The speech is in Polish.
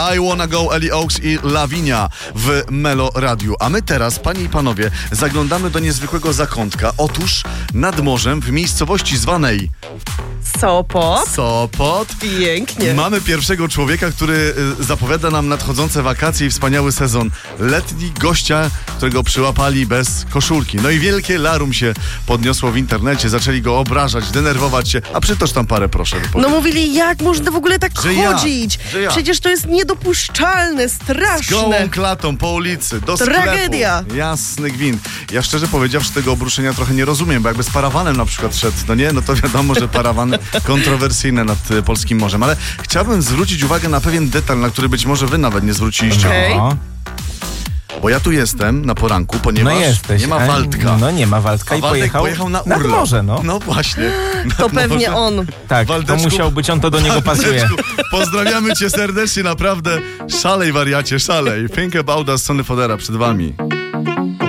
I Wanna Go, Ellie Oaks i Lavinia w Melo Radiu. A my teraz, panie i panowie, zaglądamy do niezwykłego zakątka. Otóż nad morzem, w miejscowości zwanej Sopot. Pięknie. Mamy pierwszego człowieka, który zapowiada nam nadchodzące wakacje i wspaniały sezon letni. Gościa, którego przyłapali bez koszulki. No i wielkie larum się podniosło w internecie. Zaczęli go obrażać, denerwować się. A przytocz tam parę, proszę. No mówili, jak można w ogóle tak chodzić? Że ja. Przecież to jest niedopuszczalne, straszne. Z gołą klatą po ulicy, do Tragedia. sklepu. Jasny gwint. Ja szczerze powiedziawszy tego obruszenia trochę nie rozumiem, bo jakby z parawanem na przykład szedł, no nie? No to wiadomo, że parawany kontrowersyjne nad polskim morzem. Ale chciałbym zwrócić uwagę na pewien detal, na który być może wy nawet nie zwróciliście. Okay. Bo ja tu jestem na poranku, ponieważ nie ma Waldka. No nie ma Waldka i pojechał na urlop. urlop. Morze, no. No właśnie. To pewnie on. Tak, Waldeczku, to musiał być on, to do niego pasuje. Pozdrawiamy cię serdecznie, naprawdę. Szalej, wariacie, szalej. Think About Us, Sonny Fodera przed wami.